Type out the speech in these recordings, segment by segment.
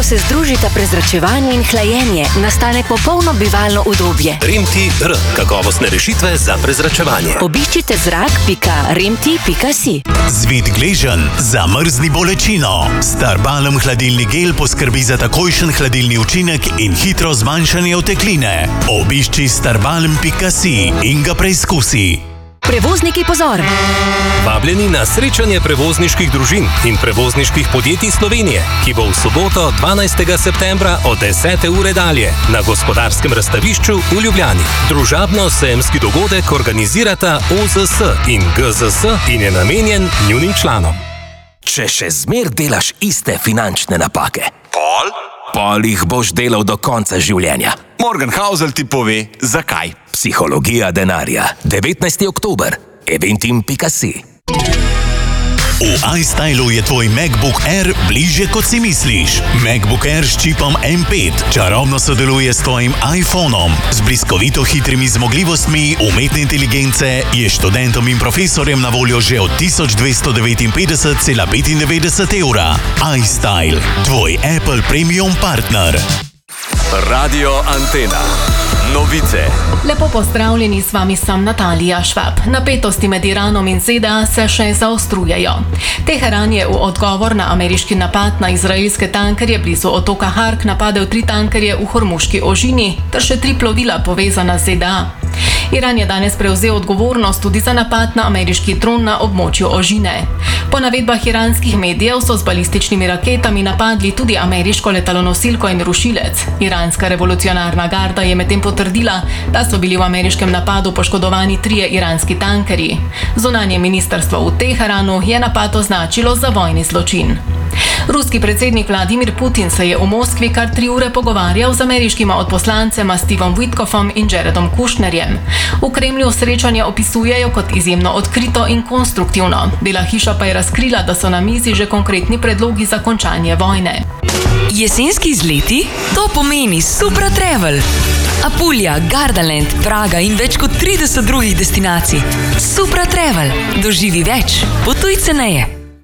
se združita prezračevanje in hlajenje, nastane popolno bivalno udobje. Remti-R. Kakovostne rešitve za prezračevanje. Obiščite zrak.remti.si. Zvit gležen, zamrzni bolečino. Starbalm hladilni gel poskrbi za takojšen hladilni učinek in hitro zmanjšanje otekline. Obišči starbalm.si in ga preizkusi. Prevozniki, pozor! Vabljeni na srečanje prevozniških družin in prevozniških podjetij Slovenije, ki bo v soboto 12. septembra od 10. ure dalje na Gospodarskem razstavišču v Ljubljani. Družabno-sejemski dogodek organizirata OZS in GZS in je namenjen njunim članom. Če še zmer delaš iste finančne napake, pol jih boš delal do konca življenja. Morgan Housel ti pove, zakaj. Psihologija denarja. 19. oktober. Eventim.si. V iStylu je tvoj MacBook Air bližje, kot si misliš. MacBook Air s čipom M5 čarobno sodeluje s tvojim iPhonom. Z bliskovito hitrimi zmogljivostmi umetne inteligence je študentom in profesorjem na voljo že od 1259,95 evra. iStyle, tvoj Apple Premium partner. Radio Antena. Novice. Lepo pozdravljeni, s vami sem Natalija Švab. Napetosti med Iranom in ZDA se še zaostrujejo. Teheran je v odgovor na ameriški napad na izraelske tankerje blizu otoka Hark napadel 3 tankerje v Hormuški ožini ter še 3 plovila povezana z ZDA. Iran je danes prevzel odgovornost tudi za napad na ameriški dron na območju ožine. Po navedbah iranskih medijev so z balističnimi raketami napadli tudi ameriško letalonosilko in rušilec. Iranska revolucionarna garda je medtem potrdila, da so bili v ameriškem napadu poškodovani 3 iranski tankerji. Zunanje ministrstvo v Teheranu je napad označilo za vojni zločin. Ruski predsednik Vladimir Putin se je v Moskvi kar 3 ure pogovarjal z ameriškima odposlancema Stevom Witkoffom in Jaredom Kushnerjem. V Kremlju srečanje opisujejo kot izjemno odkrito in konstruktivno. Bela hiša pa je razkrila, da so na mizi že konkretni predlogi za končanje vojne. Jesenski izleti? To pomeni Supra Travel. Apulja, Gardaland, Praga in več kot 30 drugih destinacij. Supra Travel. Doživi več. Potuj ceneje.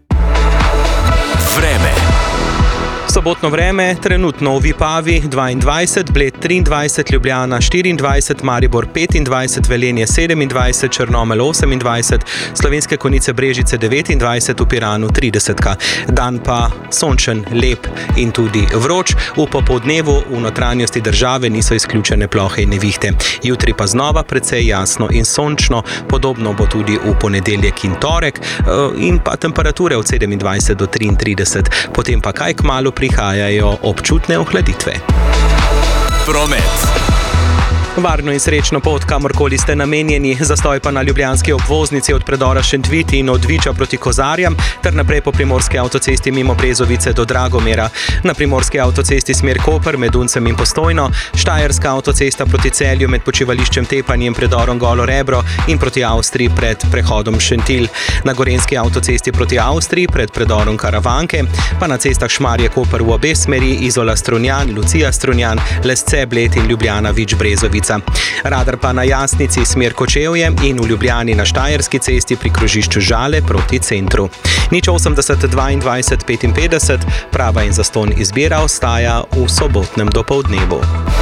Vreme. Sobotno vreme, trenutno v Vipavi 22, Bled 23, Ljubljana 24, Maribor 25, Velenje 27, Črnomelj 28, Slovenske Konjice Brežice 29, v Piranu 30. Dan pa sončen, lep in tudi vroč. V popoldnevu v notranjosti države niso izključene plohe in nevihte. Jutri pa znova precej jasno in sončno, podobno bo tudi v ponedeljek in torek in pa temperature od 27 do 33, potem pa kaj kmalu prihajajo občutne ohladitve. Promet. Varno in srečno pot, kamorkoli ste namenjeni, zastoj pa na ljubljanski obvoznici od predora Šentviti in od Viča proti Kozarjam, ter naprej po primorski avtocesti mimo Brezovice do Dragomera. Na primorski avtocesti smer Koper med Uncem in Postojno, Štajerska avtocesta proti Celju med počivališčem Tepanje in predorom Golo Rebro in proti Avstriji pred prehodom Šentilj. Na gorenski avtocesti proti Avstriji pred predorom Karavanke, pa na cestah Šmarje-Koper v obe smeri, Izola-Strunjan, Lucija-Strunjan, Lesce-Bled in Ljubljana-Vič-Brezovica. Radar pa na Jasnici smer Kočevje in v Ljubljani na Štajerski cesti pri krožišču Žale proti centru. 080 22 55, prava in zastonj izbira ostaja v sobotnem dopoldnevu.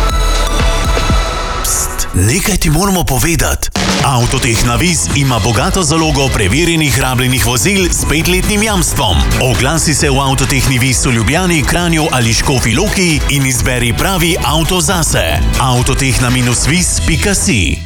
Pst, nekaj ti moramo povedati. Avtotehna Vis ima bogato zalogo preverjenih rabljenih vozil s 5-letnim jamstvom. Oglasi se v Avtotehni Vis v Ljubljani, Kranju ali Škofji Loki in izberi pravi avto zase. Avtotehna-vis.si